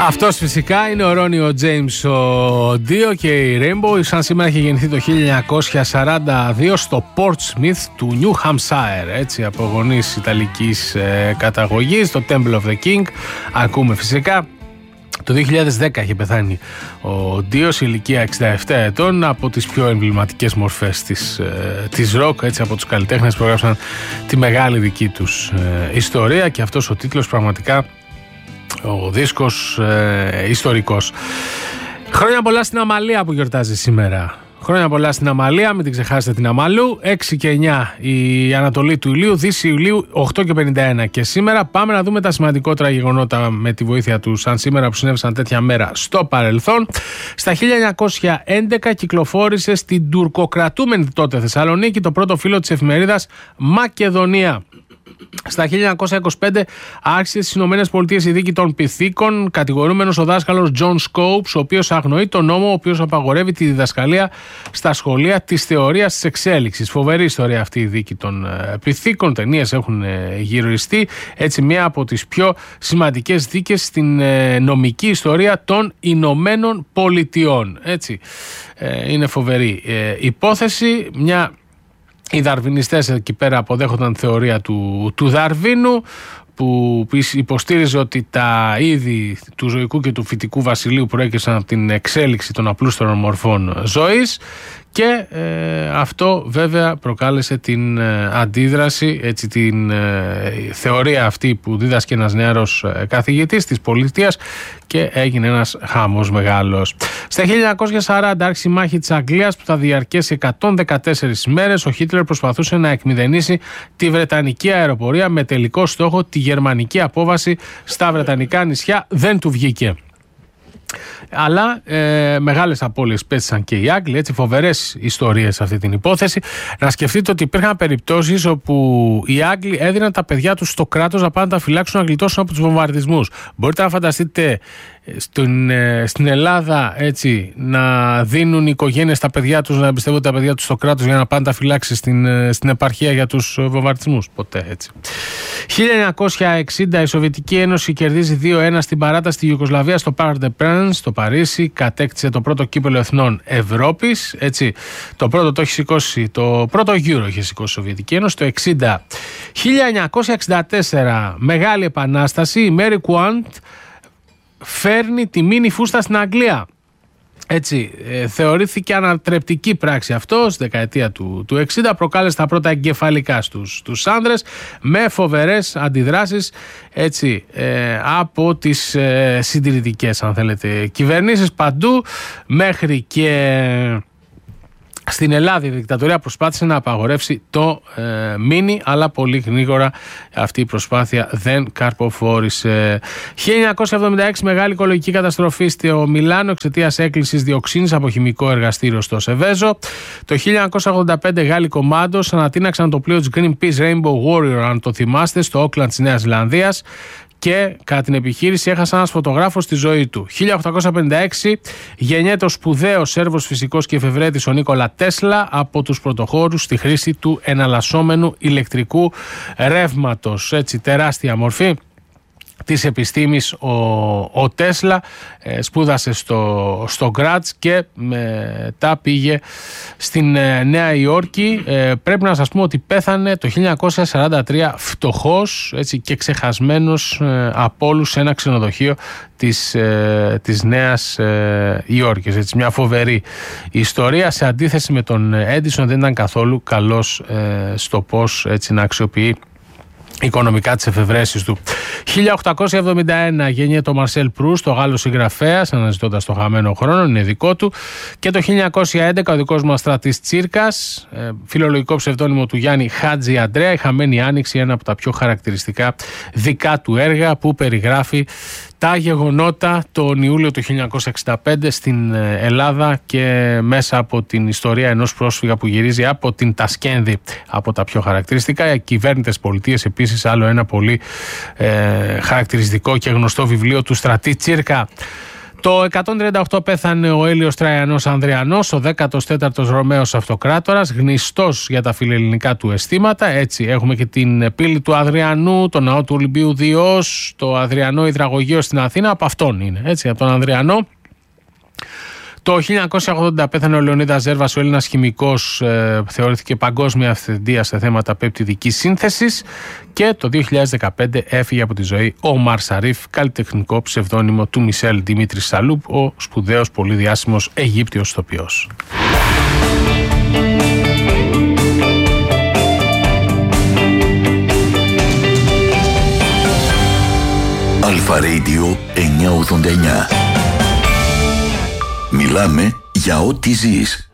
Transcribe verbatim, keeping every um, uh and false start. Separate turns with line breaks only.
Αυτός φυσικά είναι ο Ρόνι Τζέιμς ο Ντίο και η Rainbow. Σαν σήμερα είχε γεννηθεί το χίλια εννιακόσια σαράντα δύο στο Portsmouth του Νιου Χαμσάιρ, έτσι, από γονείς ιταλικής ε, καταγωγής, το Temple of the King. Ακούμε φυσικά. Το δύο χιλιάδες δέκα είχε πεθάνει ο Ντίο σε ηλικία εξήντα επτά ετών, από τις πιο εμβληματικές μορφές της, ε, της rock, έτσι, από τους καλλιτέχνες που έγραψαν τη μεγάλη δική τους ε, ιστορία, και αυτός ο τίτλος πραγματικά ο δίσκος ε, ιστορικός. Χρόνια πολλά στην Αμαλία που γιορτάζει σήμερα. Χρόνια πολλά στην Αμαλία, μην την ξεχάσετε την Αμαλού. έξι και εννιά η Ανατολή του Ηλίου, Δύση Ηλίου οκτώ και πενήντα ένα. Και σήμερα πάμε να δούμε τα σημαντικότερα γεγονότα με τη βοήθεια του, σαν σήμερα που συνέβησαν τέτοια μέρα στο παρελθόν. Στα χίλια εννιακόσια έντεκα κυκλοφόρησε στην τουρκοκρατούμενη τότε Θεσσαλονίκη το πρώτο φύλλο της εφημερίδας Μακεδονία. Στα χίλια εννιακόσια είκοσι πέντε άρχισε στις Ηνωμένες Πολιτείες η δίκη των Πυθίκων, κατηγορούμενος ο δάσκαλος Τζον Σκόουπς, ο οποίος αγνοεί τον νόμο ο οποίος απαγορεύει τη διδασκαλία στα σχολεία της θεωρίας της εξέλιξης. Φοβερή ιστορία αυτή η δίκη των Πυθίκων, ταινίες έχουν γυριστεί, έτσι, μία από τις πιο σημαντικές δίκες στην νομική ιστορία των Ηνωμένων Πολιτειών. Έτσι, είναι φοβερή υπόθεση, μια... Οι δαρβινιστές εκεί πέρα αποδέχονταν θεωρία του, του Δαρβίνου, που υποστήριζε ότι τα είδη του ζωικού και του φυτικού βασιλείου προέκυψαν από την εξέλιξη των απλούστερων μορφών ζωής, και ε, αυτό βέβαια προκάλεσε την ε, αντίδραση, έτσι, την ε, θεωρία αυτή που δίδασκε ένας νεαρός ε, καθηγητής της πολιτείας, και έγινε ένας χαμός μεγάλος. Στα χίλια εννιακόσια σαράντα άρχισε η μάχη της Αγγλίας που θα διαρκέσει εκατόν δεκατέσσερις ημέρες. Ο Χίτλερ προσπαθούσε να εκμηδενήσει τη Βρετανική αεροπορία με τελικό στόχο τη γερμανική απόβαση στα Βρετανικά νησιά. Δεν του βγήκε. Αλλά ε, μεγάλες απώλειες πέστησαν και οι Άγγλοι, έτσι, φοβερές ιστορίες σε αυτή την υπόθεση. Να σκεφτείτε ότι υπήρχαν περιπτώσεις όπου οι Άγγλοι έδιναν τα παιδιά τους στο κράτος να πάνε να τα φυλάξουν, να γλιτώσουν από τους βομβαρδισμούς. Μπορείτε να φανταστείτε στην, ε, στην Ελλάδα, έτσι, να δίνουν οι οικογένειες τα παιδιά τους, να εμπιστεύονται τα παιδιά τους στο κράτος για να πάνε τα φυλάξει στην, ε, στην επαρχία για τους βομβαρδισμούς. Ποτέ, έτσι. χίλια εννιακόσια εξήντα η Σοβιετική Ένωση κερδίζει δύο ένα στην παράταση στη Ιουγκοσλαβία στο Parc des Princes, στο Παρίσι. Κατέκτησε το πρώτο κύπελλο εθνών Ευρώπης. Έτσι, το πρώτο το έχει σηκώσει, το πρώτο Euro έχει σηκώσει η Σοβιετική Ένωση το εξήντα. χίλια εννιακόσια εξήντα τέσσερα Μεγάλη Επανάσταση. Η Mary Quant φέρνει τη μίνι φούστα στην Αγγλία. Έτσι, ε, θεωρήθηκε ανατρεπτική πράξη αυτό στη δεκαετία του, του εξήντα, προκάλεσε τα πρώτα εγκεφαλικά στους, στους άνδρες, με φοβερές αντιδράσεις, έτσι, ε, από τις ε, συντηρητικές, αν θέλετε, κυβερνήσεις παντού, μέχρι και στην Ελλάδα η δικτατορία προσπάθησε να απαγορεύσει το ε, μίνι, αλλά πολύ γρήγορα αυτή η προσπάθεια δεν καρποφόρησε. χίλια εννιακόσια εβδομήντα έξι Μεγάλη οικολογική καταστροφή στο Μιλάνο εξαιτίας έκκλησης διοξίνης από χημικό εργαστήριο στο Σεβέζο. Το χίλια εννιακόσια ογδόντα πέντε Γάλλοι κομμάντος ανατείναξαν το πλοίο της Greenpeace Rainbow Warrior, αν το θυμάστε, στο Όκλαντ της Νέας Ζηλανδίας, και κατά την επιχείρηση έχασε ένας φωτογράφος τη ζωή του. χίλια οκτακόσια πενήντα έξι γεννιέται ο σπουδαίος Σέρβος φυσικός και εφευρέτης ο Νίκολα Τέσλα, από τους πρωτοχώρους στη χρήση του εναλλασσόμενου ηλεκτρικού ρεύματος. Έτσι, τεράστια μορφή της επιστήμης ο, ο Τέσλα, ε, σπούδασε στο, στο Γκράτς και μετά πήγε στην ε, Νέα Υόρκη. Ε, πρέπει να σας πούμε ότι πέθανε το χίλια εννιακόσια σαράντα τρία φτωχός, έτσι, και ξεχασμένος ε, από όλους σε ένα ξενοδοχείο της, ε, της Νέας ε, Υόρκης. Έτσι, μια φοβερή ιστορία, σε αντίθεση με τον Έντισον, δεν ήταν καθόλου καλός ε, στο πώς, έτσι, να αξιοποιεί οικονομικά τις εφευρέσεις του. χίλια οκτακόσια εβδομήντα ένα γεννιέται ο Μαρσέλ Προύστ, ο Γάλλος συγγραφέας, αναζητώντας το χαμένο χρόνο, είναι δικό του. Και το χίλια εννιακόσια έντεκα ο δικός μας στρατής Τσίρκας, φιλολογικό ψευδόνυμο του Γιάννη Χάτζη Αντρέα, η Χαμένη Άνοιξη, ένα από τα πιο χαρακτηριστικά δικά του έργα, που περιγράφει τα γεγονότα τον Ιούλιο του χίλια εννιακόσια εξήντα πέντε στην Ελλάδα, και μέσα από την ιστορία ενός πρόσφυγα που γυρίζει από την Τασκένδη, από τα πιο χαρακτηριστικά. Οι κυβέρνητες πολιτείες επίσης, άλλο ένα πολύ ε, χαρακτηριστικό και γνωστό βιβλίο του στρατή Τσίρκα. Το εκατόν τριάντα οκτώ πέθανε ο Έλειος Τραϊανός Ανδριανός, ο δέκατος τέταρτος Ρωμαίος Αυτοκράτορας, γνηστός για τα φιλελληνικά του αισθήματα. Έτσι έχουμε και την πύλη του Αδριανού, το ναό του Ολυμπίου Διός, το Αδριανό Υδραγωγείο στην Αθήνα, από αυτόν είναι, έτσι, από τον Ανδριανό. Το χίλια εννιακόσια ογδόντα πέθανε ο Λεωνίδας Ζέρβας, ο Έλληνας χημικός, ε, θεωρήθηκε παγκόσμια αυθεντία σε θέματα πεπτιδικής σύνθεσης, και το δύο χιλιάδες δεκαπέντε έφυγε από τη ζωή ο Ομάρ Σαρίφ, καλλιτεχνικό ψευδόνυμο του Μισελ Δημήτρη Σαλούπ, ο σπουδαίος πολύ διάσημος Αιγύπτιος ηθοποιός.
Αλφα Radio εννιακόσια ογδόντα εννιά. Μιλάμε για ό,τι ζεις.